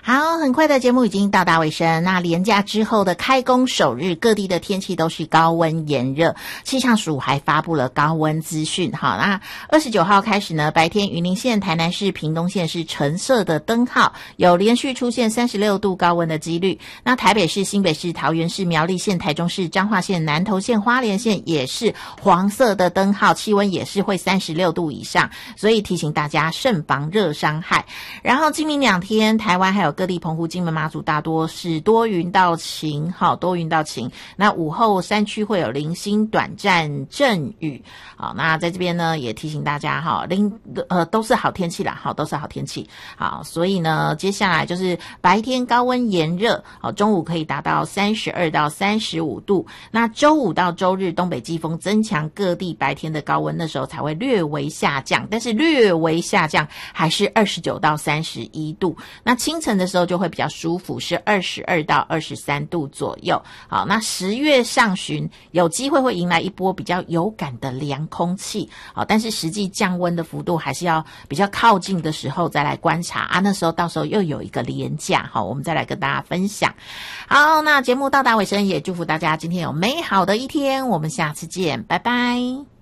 好，很快的节目已经到达尾声。那连假之后的开工首日，各地的天气都是高温炎热。气象署还发布了高温资讯。好，那29号开始呢，白天云林县、台南市、屏东县是橙色的灯号，有连续出现36度高温的几率。那台北市、新北市、桃园市、苗栗县、台中市、彰化县、南投县、花莲县也是黄色的灯号，气温也是会36度以上，所以提醒大家慎防热伤害。然后今明2天，台湾还有各地澎湖、金门、马祖大多是多云到晴，好，多云到晴。那午后山区会有零星短暂阵雨，好，那在这边呢也提醒大家哈，都是好天气啦，好，都是好天气，好，所以呢接下来就是白天高温炎热，好，中午可以达到32到35度。那周五到周日东北季风增强，各地白天的高温那时候才会略微下降，但是略微下降还是29到31度。那清晨的时候就会比较舒服，是22到23度左右。好，那10月上旬有机会会迎来一波比较有感的凉空气，好，但是实际降温的幅度还是要比较靠近的时候再来观察啊，那时候到时候又有一个连假，好，我们再来跟大家分享。好，那节目到达尾声，也祝福大家今天有美好的一天，我们下次见，拜拜。